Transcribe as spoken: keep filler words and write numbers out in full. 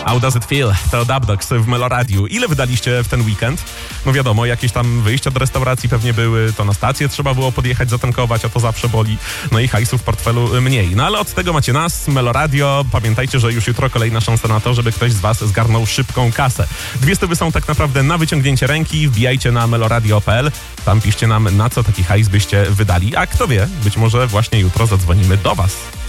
How Does It Feel? To Dub Dogs w Meloradiu. Ile wydaliście w ten weekend? No wiadomo, jakieś tam wyjścia do restauracji pewnie były, to na stację trzeba było podjechać, zatankować, a to zawsze boli. No i hajsu w portfelu mniej. No ale od tego macie nas, Meloradio. Pamiętajcie, że już jutro kolejna szansa na to, żeby ktoś z was zgarnął szybką kasę. Dwie stówy są tak naprawdę na wyciągnięcie ręki. Wbijajcie na meloradio kropka p l. Tam piszcie nam, na co taki hajs byście wydali. A kto wie, być może właśnie jutro zadzwonimy do was.